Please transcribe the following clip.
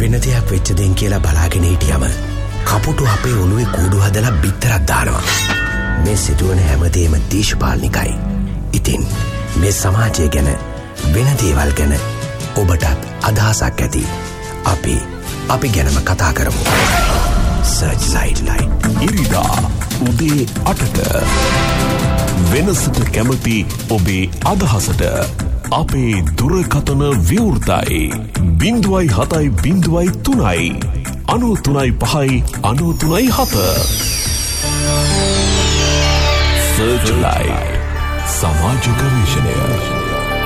වෙන දෙයක් වෙච්ච දෙන් කියලා බලාගෙන හිටියම කපුටු අපේ ඔළුවේ කූඩු හදලා බිත්තරක් දානවා. මේ සිදුවන හැමදේම දේශපාලනිකයි. ඉතින් මේ සමාජය ගැන වෙන දේවල් ගැන ඔබටත් අදහසක් ඇති. අපි ගැනම කතා කරමු. සර්ච්ලයිට් ලයිට්. ඉරිදා උදේ 8ට වෙනසට කැමති ඔබේ අදහසට අපේ දුරකථන විවෘතයි 0.7.3 93.5 සර්ච්ලයිට් සමාජ ගවේෂණය.